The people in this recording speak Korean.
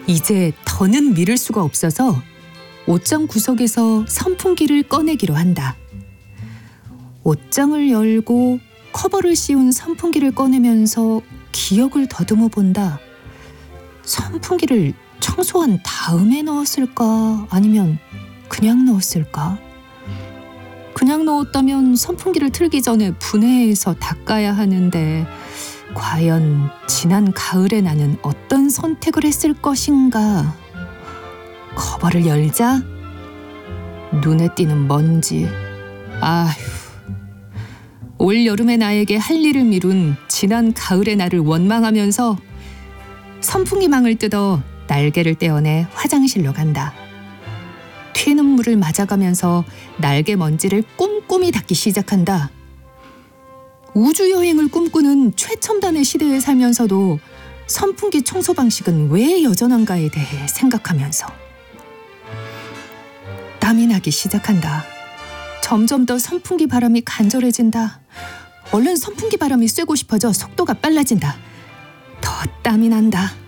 이제 더는 미룰 수가 없어서 옷장 구석에서 선풍기를 꺼내기로 한다. 옷장을 열고 커버를 씌운 선풍기를 꺼내면서 기억을 더듬어 본다. 선풍기를 청소한 다음에 넣었을까? 아니면 그냥 넣었을까? 그냥 넣었다면 선풍기를 틀기 전에 분해해서 닦아야 하는데 과연 지난 가을에 나는 어떤 선택을 했을 것인가? 커버를 열자 눈에 띄는 먼지. 아휴, 올 여름의 나에게 할 일을 미룬 지난 가을의 나를 원망하면서 선풍기망을 뜯어 날개를 떼어내 화장실로 간다. 튀는 물을 맞아가면서 날개 먼지를 꼼꼼히 닦기 시작한다. 우주여행을 꿈꾸는 최첨단의 시대에 살면서도 선풍기 청소 방식은 왜 여전한가에 대해 생각하면서 땀이 나기 시작한다. 점점 더 선풍기 바람이 간절해진다. 얼른 선풍기 바람이 쐬고 싶어져 속도가 빨라진다. 더 땀이 난다.